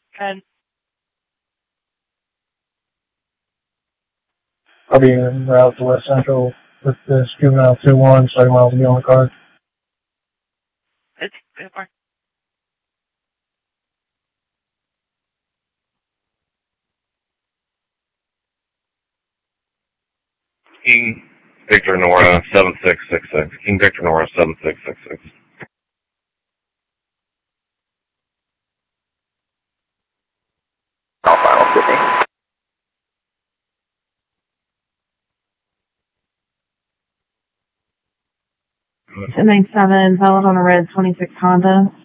10. I'll be en route to West Central with this juvenile 2-1, 7 miles to be on the card. It's fine. King Victor Nora 7666. King Victor Nora 7666. Final Sydney. 1097, valid on a red 26 Honda.